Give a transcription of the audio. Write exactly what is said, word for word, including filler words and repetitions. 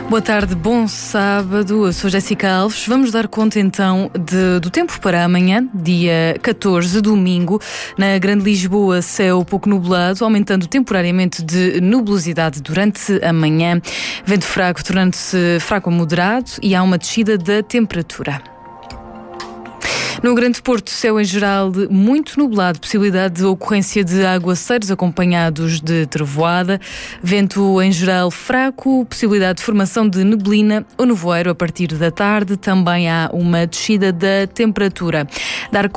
Boa tarde, bom sábado. Eu sou Jéssica Alves. Vamos dar conta então de, do tempo para amanhã, dia catorze, domingo. Na Grande Lisboa, céu pouco nublado, aumentando temporariamente de nubosidade durante a manhã. Vento fraco, tornando-se fraco a moderado, e há uma descida da temperatura. No Grande Porto, céu em geral muito nublado, possibilidade de ocorrência de aguaceiros acompanhados de trovoada, vento em geral fraco, possibilidade de formação de neblina ou nevoeiro a partir da tarde, também há uma descida da temperatura. Dar